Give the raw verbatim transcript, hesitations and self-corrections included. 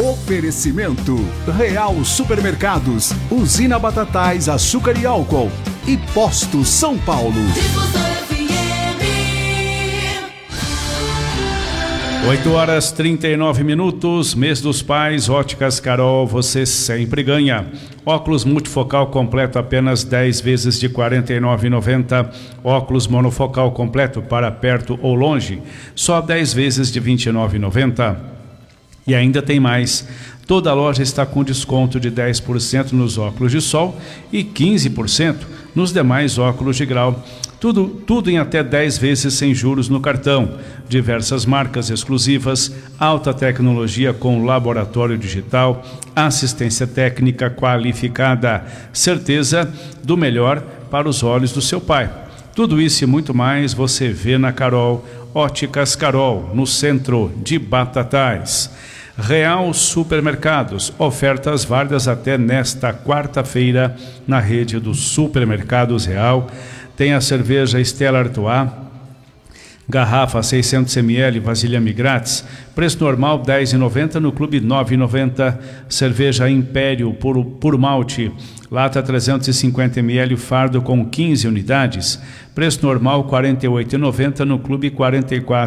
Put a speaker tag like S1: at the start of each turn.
S1: Oferecimento Real Supermercados, Usina Batatais, Açúcar e Álcool e Posto São Paulo.
S2: oito horas e trinta e nove minutos, mês dos pais, Óticas Carol, você sempre ganha. Óculos multifocal completo apenas dez vezes de quarenta e nove reais e noventa centavos. Óculos monofocal completo para perto ou longe, só dez vezes de vinte e nove reais e noventa centavos. E ainda tem mais. Toda a loja está com desconto de dez por cento nos óculos de sol e quinze por cento nos demais óculos de grau. Tudo, tudo em até dez vezes sem juros no cartão. Diversas marcas exclusivas, alta tecnologia com laboratório digital, assistência técnica qualificada. Certeza do melhor para os olhos do seu pai. Tudo isso e muito mais você vê na Carol. Óticas Carol, no centro de Batatais. Real Supermercados, ofertas válidas até nesta quarta-feira na rede dos Supermercados Real. Tem a cerveja Stella Artois, garrafa seiscentos mililitros, vasilhame grátis, preço normal dez reais e noventa centavos, no clube nove reais e noventa centavos. Cerveja Império por, por malte, lata trezentos e cinquenta mililitros, fardo com quinze unidades, preço normal quarenta e oito reais e noventa centavos, no clube quarenta e quatro